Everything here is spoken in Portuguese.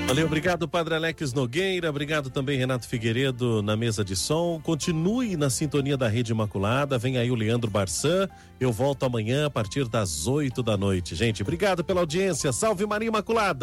Valeu, obrigado Padre Alex Nogueira, obrigado também Renato Figueiredo na mesa de som. Continue na sintonia da Rede Imaculada, vem aí o Leandro Barçan. Eu volto amanhã a partir das 8 da noite. Gente, obrigado pela audiência. Salve Maria Imaculada!